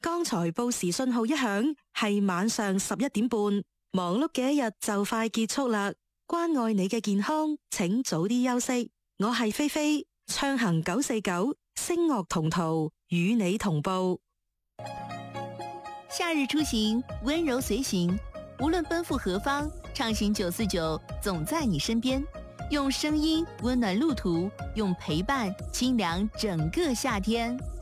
剛才報時信號一響，係晚上11點半，忙碌嘅一日就快結束啦。關愛你嘅健康，請早啲休息。我係菲菲，暢行949，聲樂同途，與你同步。 夏日出行，溫柔隨行，無論奔赴何方，暢行949總在你身邊。用聲音溫暖路途，用陪伴清涼整個夏天。